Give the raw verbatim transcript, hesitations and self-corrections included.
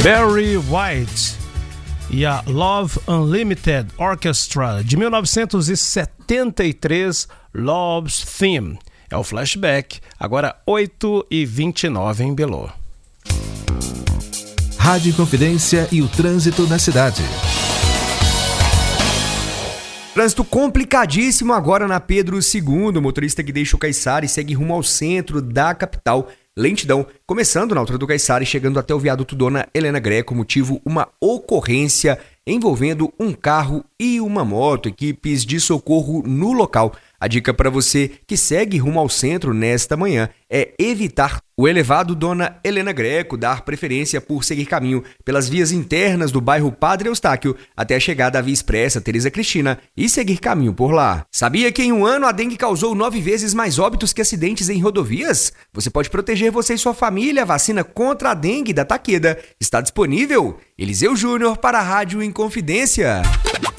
Barry White e a Love Unlimited Orchestra de mil novecentos e setenta e três, Love's Theme. É o flashback, agora oito e vinte e nove em Belo. Rádio Inconfidência e o trânsito na cidade. Trânsito complicadíssimo agora na Pedro segundo. O motorista que deixa o Caiçara e segue rumo ao centro da capital. Lentidão, começando na altura do Caiçara e chegando até o viaduto Dona Helena Greco, motivo uma ocorrência envolvendo um carro e uma moto. Equipes de socorro no local. A dica para você que segue rumo ao centro nesta manhã é evitar o elevado Dona Helena Greco, dar preferência por seguir caminho pelas vias internas do bairro Padre Eustáquio até a chegada à Via Expressa Tereza Cristina e seguir caminho por lá. Sabia que em um ano a dengue causou nove vezes mais óbitos que acidentes em rodovias? Você pode proteger você e sua família. A vacina contra a dengue da Takeda está disponível. Eliseu Júnior para a Rádio Inconfidência.